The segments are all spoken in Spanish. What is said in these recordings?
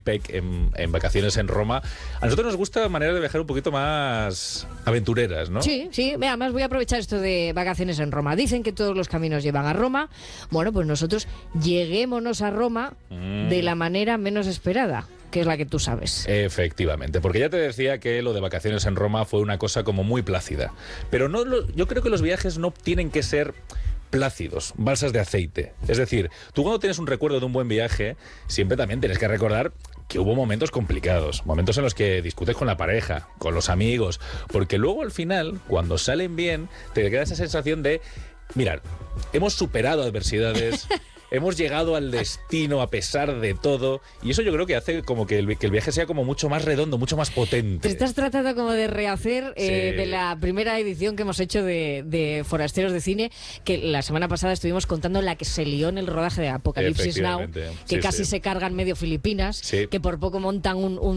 Peck en Vacaciones en Roma. A nosotros nos gusta manera de viajar un poquito más aventureras, ¿no? Sí, además voy a aprovechar esto de Vacaciones en Roma. Dicen que todos los caminos llevan a Roma. Bueno, pues nosotros lleguémonos a Roma de la manera menos esperada, que es la que tú sabes. Efectivamente, porque ya te decía que lo de Vacaciones en Roma fue una cosa como muy plácida. Pero yo creo que los viajes no tienen que ser plácidos, balsas de aceite. Es decir, tú cuando tienes un recuerdo de un buen viaje, siempre también tienes que recordar que hubo momentos complicados, momentos en los que discutes con la pareja, con los amigos, porque luego al final, cuando salen bien, te queda esa sensación de, mirad, hemos superado adversidades, hemos llegado al destino a pesar de todo, y eso yo creo que hace como que el viaje sea como mucho más redondo, mucho más potente. Te estás tratando como de rehacer de la primera edición que hemos hecho de Forasteros de Cine, que la semana pasada estuvimos contando la que se lió en el rodaje de Apocalipsis Now, que casi se cargan medio Filipinas, que por poco montan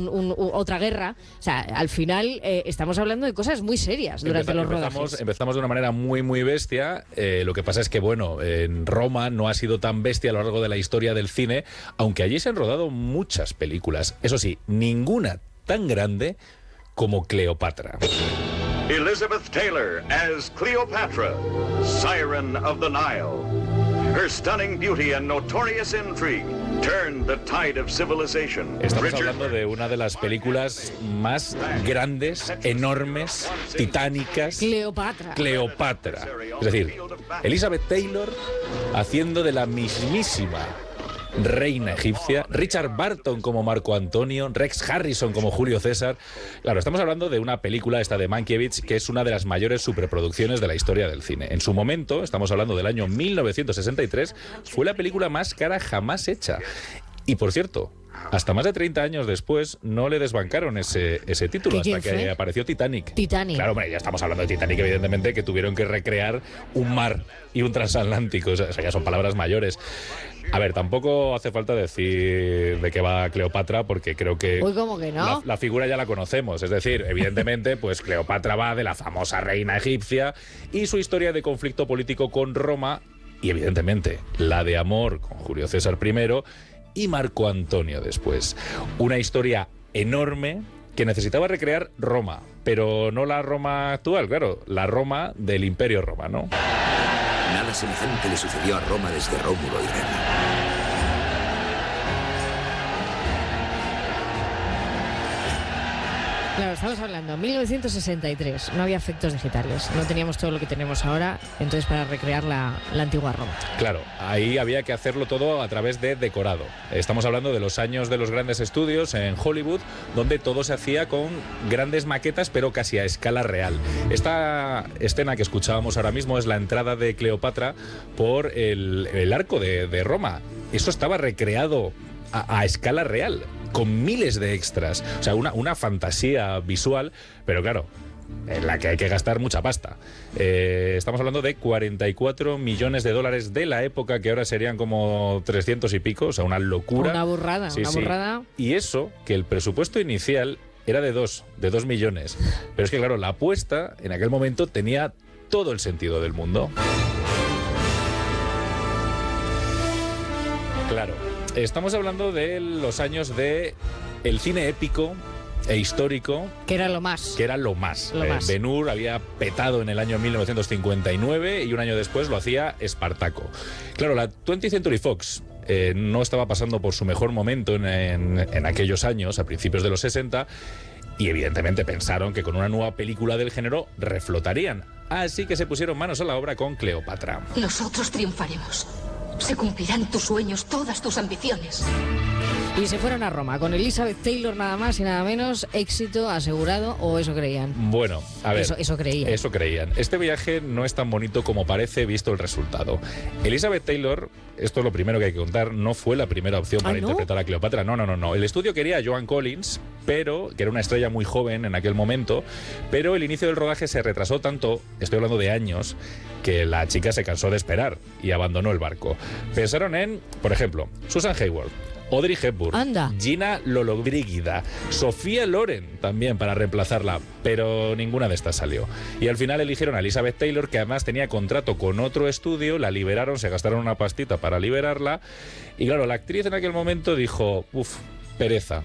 otra guerra. O sea, al final estamos hablando de cosas muy serias durante los rodajes. Empezamos de una manera muy, muy bestia. Lo que pasa es que, bueno, en Roma no ha sido tan bestia a lo largo de la historia del cine, aunque allí se han rodado muchas películas. Eso sí, ninguna tan grande como Cleopatra. Elizabeth Taylor as Cleopatra, Siren of the Nile. Her stunning beauty and notorious intrigue turned the tide of civilization. Estamos hablando de una de las películas más grandes, enormes, titánicas. Cleopatra. Es decir, Elizabeth Taylor haciendo de la mismísima reina egipcia, Richard Burton como Marco Antonio, Rex Harrison como Julio César. Claro, estamos hablando de una película, esta de Mankiewicz, que es una de las mayores superproducciones de la historia del cine. En su momento, estamos hablando del año 1963, fue la película más cara jamás hecha. Y por cierto, hasta más de 30 años después no le desbancaron ese título, hasta que apareció Titanic. Claro, hombre, ya estamos hablando de Titanic, evidentemente, que tuvieron que recrear un mar y un transatlántico. O sea, ya son palabras mayores. A ver, tampoco hace falta decir de qué va Cleopatra, porque creo que... Uy, ¿cómo que no? La figura ya la conocemos. Es decir, evidentemente, pues Cleopatra va de la famosa reina egipcia y su historia de conflicto político con Roma, y evidentemente la de amor con Julio César I y Marco Antonio después. Una historia enorme que necesitaba recrear Roma, pero no la Roma actual, claro, la Roma del Imperio Romano. Nada semejante le sucedió a Roma desde Rómulo y Remo. Claro, estamos hablando, 1963, no había efectos digitales, no teníamos todo lo que tenemos ahora, entonces para recrear la antigua Roma. Claro, ahí había que hacerlo todo a través de decorado. Estamos hablando de los años de los grandes estudios en Hollywood, donde todo se hacía con grandes maquetas, pero casi a escala real. Esta escena que escuchábamos ahora mismo es la entrada de Cleopatra por el arco de Roma. Eso estaba recreado a escala real, con miles de extras. O sea, una fantasía visual, pero claro, en la que hay que gastar mucha pasta. Estamos hablando de 44 millones de dólares de la época, que ahora serían como 300 y pico, o sea, una locura. Una burrada, sí, una burrada. Y eso, que el presupuesto inicial era de 2 millones. Pero es que, claro, la apuesta en aquel momento tenía todo el sentido del mundo. Claro. Estamos hablando de los años de el cine épico e histórico. Que era lo más. Ben-Hur había petado en el año 1959 y un año después lo hacía Espartaco. Claro, la 20th Century Fox no estaba pasando por su mejor momento en aquellos años, a principios de los 60, y evidentemente pensaron que con una nueva película del género reflotarían. Así que se pusieron manos a la obra con Cleopatra. Nosotros triunfaremos. Se cumplirán tus sueños, todas tus ambiciones. Y se fueron a Roma, con Elizabeth Taylor nada más y nada menos, éxito asegurado, o eso creían. Bueno, a ver. Eso creían. Eso creían. Este viaje no es tan bonito como parece visto el resultado. Elizabeth Taylor, esto es lo primero que hay que contar, no fue la primera opción para interpretar a Cleopatra. No. El estudio quería a Joan Collins, pero que era una estrella muy joven en aquel momento, pero el inicio del rodaje se retrasó tanto, estoy hablando de años, que la chica se cansó de esperar y abandonó el barco. Pensaron en, por ejemplo, Susan Hayward, Audrey Hepburn, Gina Lollobrigida, Sofía Loren también para reemplazarla, pero ninguna de estas salió. Y al final eligieron a Elizabeth Taylor, que además tenía contrato con otro estudio, la liberaron, se gastaron una pastita para liberarla, y claro, la actriz en aquel momento dijo, pereza.